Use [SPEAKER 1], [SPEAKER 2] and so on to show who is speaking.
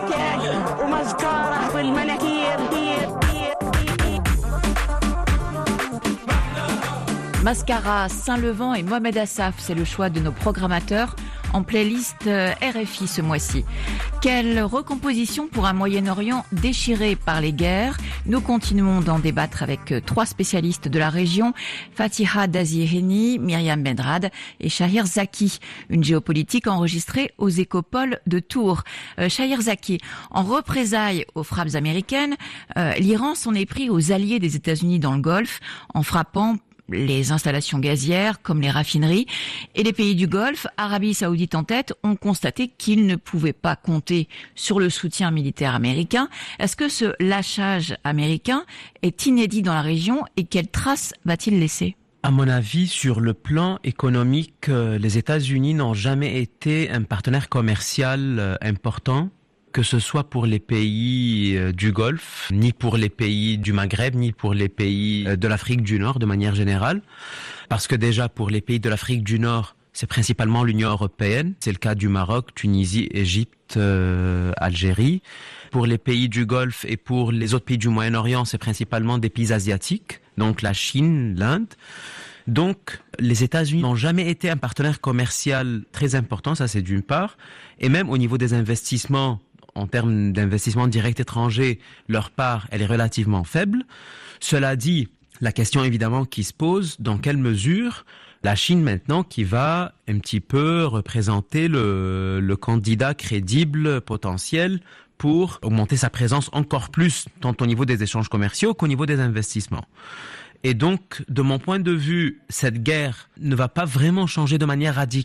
[SPEAKER 1] Mascara, Saint-Levant et Mohamed Assaf, c'est le choix de nos programmateurs en playlist RFI ce mois-ci. Quelle recomposition pour un Moyen-Orient déchiré par les guerres? Nous continuons d'en débattre avec trois spécialistes de la région, Fatiha Daziheni, Myriam Benrad et Shahir Zaki. Une géopolitique enregistrée aux Écopoles de Tours. Shahir Zaki, en représailles aux frappes américaines, l'Iran s'en est pris aux alliés des États-Unis dans le Golfe en frappant les installations gazières comme les raffineries, et les pays du Golfe, Arabie Saoudite en tête, ont constaté qu'ils ne pouvaient pas compter sur le soutien militaire américain. Est-ce que ce lâchage américain est inédit dans la région et quelles traces va-t-il laisser ?
[SPEAKER 2] À mon avis, sur le plan économique, les États-Unis n'ont jamais été un partenaire commercial important, que ce soit pour les pays du Golfe, ni pour les pays du Maghreb, ni pour les pays de l'Afrique du Nord de manière générale. Parce que déjà, pour les pays de l'Afrique du Nord, c'est principalement l'Union européenne. C'est le cas du Maroc, Tunisie, Égypte, Algérie. Pour les pays du Golfe et pour les autres pays du Moyen-Orient, c'est principalement des pays asiatiques, donc la Chine, l'Inde. Donc, les États-Unis n'ont jamais été un partenaire commercial très important, ça c'est d'une part. Et même au niveau des investissements, en termes d'investissement direct étranger, leur part, elle est relativement faible. Cela dit, la question évidemment qui se pose, dans quelle mesure la Chine maintenant qui va un petit peu représenter le candidat crédible potentiel pour augmenter sa présence encore plus, tant au niveau des échanges commerciaux qu'au niveau des investissements. Et donc, de mon point de vue, cette guerre ne va pas vraiment changer de manière radicale